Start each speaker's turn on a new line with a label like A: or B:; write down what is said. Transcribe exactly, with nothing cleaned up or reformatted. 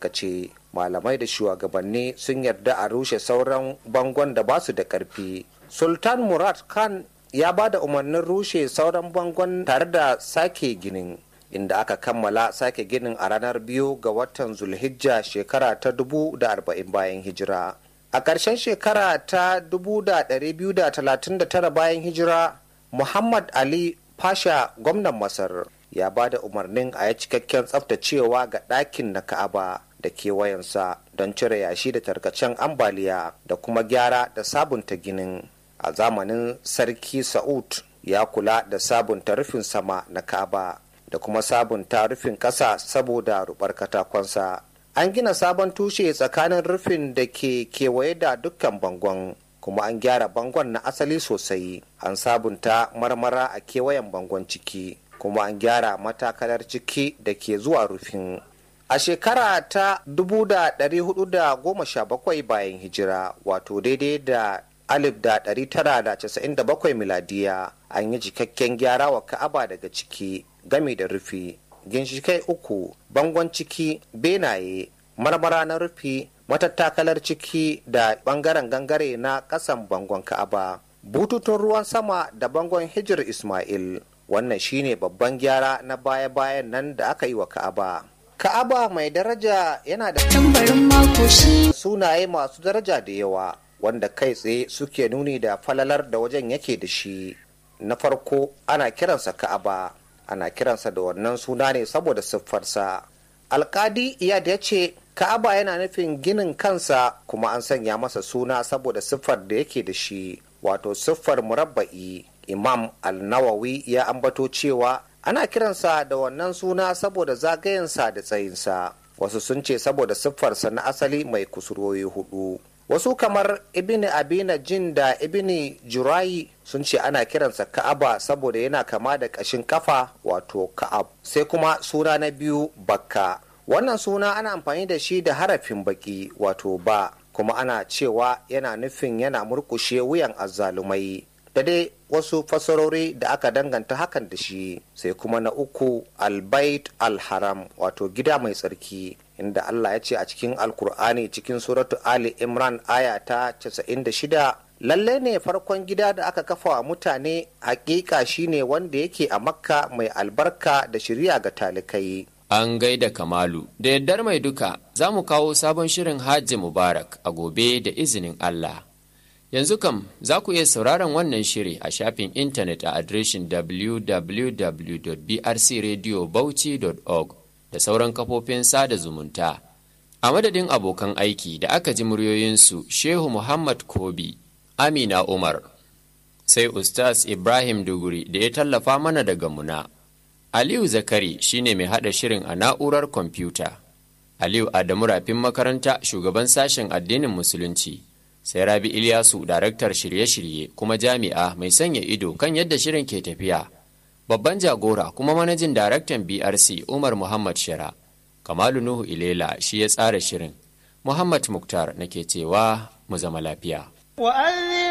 A: kace malamai da shugabanni sun yarda a rushe sauran bangon da ba su da ƙarfi. Sultan Murad Khan ya ba da umarnin rushe sauran bangon tare da sake ginin, inda aka kammala sake ginin a ranar biyu ga watan Zulhijja shekara ta dubu da arba'in bayan hijira. A ƙarshen shekara ta dubu da ɗari biyu da talatin da tara bayan hijira, Muhammad Ali Pasha gwamnan Masar ya ba da umarnin a yi cikakken tsaftacewa ga ɗakin na Ka'aba da kewayensa don cire yashi da tarkacen ambaliya da kuma gyara da sabunta ginin. A zamanin Sarki Sa'ud ya kula da sabunta rufin sama na Ka'aba da kuma sabunta rufin ƙasa saboda rubar katakonsa. An gina sabon tushe tsakanin rufin da ke kewaye da dukkan bangon, kuma an gyara bangon na asali sosai. An sabunta marmara a kewayen bangon ciki, kuma an gyara matakalar ciki da ke zuwa rufin. A shekara ta dubu da ɗari hudu da goma sha bakwai bayan hijira, wato daidai da alif da ɗari tara da casa'in da bakwai miladiya, an yi cikakken gyara wa Ka'aba daga ciki gami da rufi, ginshikai uku, bangon ciki, benaye, marmara na rufi, matattakalar ciki da bangaren gangare na ƙasan bangon Ka'aba, bututun ruwan sama da bangon Hijir Ismail. Wannan shine babban gyara na baya-bayan nan da aka yi wa Ka'aba. Ka'aba mai daraja yana da tambarin makoshi sunaye masu daraja da yawa, wanda kai tsaye suke nuni da falalar da wajen yake da shi. Na farko, ana kiransa Ka'aba, ana kiransa da wannan suna ne saboda siffarsa. Alkadi Iyad ya ce Ka'aba yana nufin ginin kansa, kuma an sanya masa suna saboda siffar da yake da shi, wato siffar murabba'i. Imam Al-Nawawi ya ambato cewa ana kiransa da wannan suna saboda zagayensa da tsayinsa. Wasu sun ce saboda siffarsa na asali mai kusurwoyi hudu. Wasu kamar Ibn Abina Jin da Ibn Jurayi sun ce ana kiransa Ka'aba saboda yana kama da ƙashin kafa, wato Ka'ab. Sai kuma suna na biyu Bakka. Wannan suna ana amfani da shi da harafin baki, wato ba, kuma ana cewa yana nufin yana murkushe wuyan azzalumai. Da dai wasu fasarori da aka danganta hakan da shi. Sai kuma na uku Al-Bait Al-Haram, wato gida mai tsarki, inda Allah ya ce a cikin Alkur'ani cikin suratu Ali Imran aya ta casa'in da shida, lallai ne farkon gida da aka kafa wa mutane hakika shine wanda yake a Makka mai albarka da shiriya ga talikai.
B: An gaida Kamalu, da yardar mai duka za mu kawo sabon shirin Hajji Mubarak a gobe da izinin Allah. Yanzu kam za ku iya sauraron wannan shiri a shafin intanet a adireshin w w w dot b r c radio bauchi dot org da sauran kafofin sada zumunta. A madadin abokan aiki da aka ji muryoyinsu Shehu Muhammad Kobi, Amina Umar, sai Ustaz Ibrahim Duguri da ya tallafa mana daga Muna. Aliyu Zakari shine mai haɗa shirin a na'urar kwamfuta. Aliyu Adamu Rafin makaranta shugaban sashen addinin Musulunci. Sai Rabi Ilyasu daraktar shirye-shirye kuma jami'a mai sanya ido kan yadda shirin ke tafiya. Babban jagora kuma manajin daraktan B R C Umar Muhammad Shira. Kamalu Nuhu Ilela shi ya tsara shirin. Muhammad Muktar nake cewa mu zama lafiya.